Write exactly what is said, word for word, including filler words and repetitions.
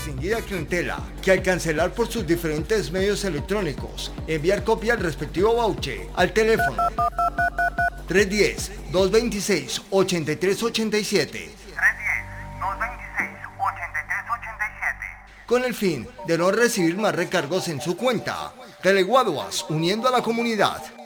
distinguida clientela que al cancelar por sus diferentes medios electrónicos, enviar copia del respectivo voucher al teléfono tres uno cero, dos dos seis, ocho tres ocho siete con el fin de no recibir más recargos en su cuenta. Teleguaduas, uniendo a la comunidad.